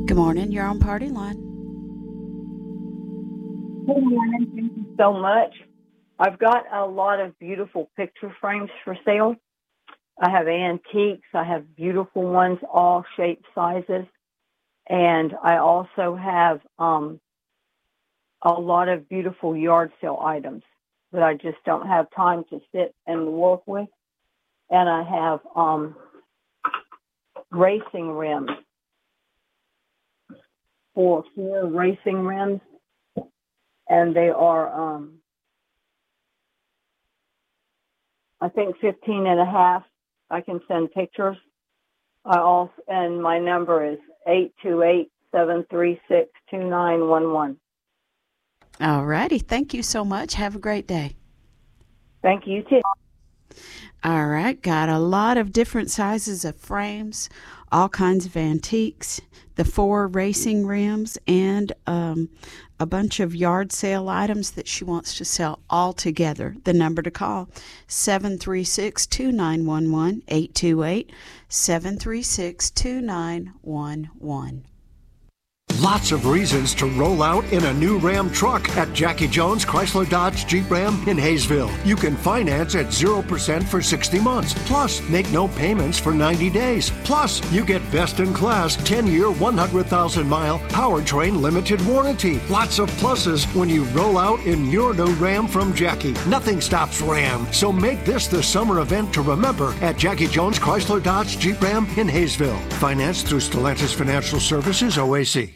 Good morning. You're on Party Line. Good morning. Thank you so much. I've got a lot of beautiful picture frames for sale. I have antiques. I have beautiful ones, all shapes, sizes. And I also have a lot of beautiful yard sale items that I just don't have time to sit and work with. And I have racing rims, four racing rims. And they are, I think 15 and a half. I can send pictures. And my number is 828-736-2911. All righty. Thank you so much. Have a great day. Thank you, too. All right. Got a lot of different sizes of frames, all kinds of antiques, the 4 racing rims, and a bunch of yard sale items that she wants to sell all together. The number to call, 736-2911, 828-736-2911. Lots of reasons to roll out in a new Ram truck at Jackie Jones Chrysler Dodge Jeep Ram in Hayesville. You can finance at 0% for 60 months. Plus, make no payments for 90 days. Plus, you get best-in-class 10-year, 100,000-mile powertrain limited warranty. Lots of pluses when you roll out in your new Ram from Jackie. Nothing stops Ram. So make this the summer event to remember at Jackie Jones Chrysler Dodge Jeep Ram in Hayesville. Financed through Stellantis Financial Services, OAC.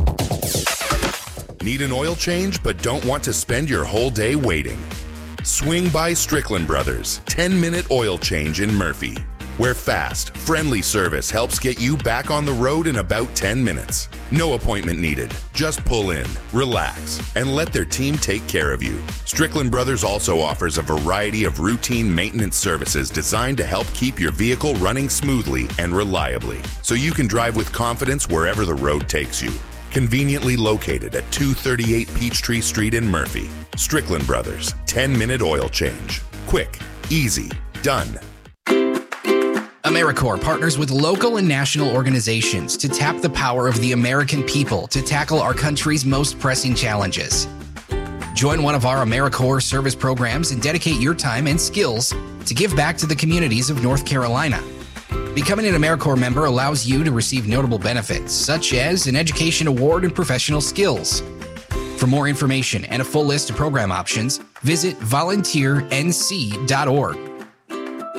Need an oil change but don't want to spend your whole day waiting? Swing by Strickland Brothers 10-minute oil change in Murphy, where fast, friendly service helps get you back on the road in about 10 minutes. No appointment needed. Just pull in, relax, and let their team take care of you. Strickland Brothers also offers a variety of routine maintenance services designed to help keep your vehicle running smoothly and reliably, so you can drive with confidence wherever the road takes you. Conveniently located at 238 Peachtree Street in Murphy. Strickland Brothers, 10-minute oil change. Quick, easy, done. AmeriCorps partners with local and national organizations to tap the power of the American people to tackle our country's most pressing challenges. Join one of our AmeriCorps service programs and dedicate your time and skills to give back to the communities of North Carolina. Becoming an AmeriCorps member allows you to receive notable benefits, such as an education award and professional skills. For more information and a full list of program options, visit volunteernc.org.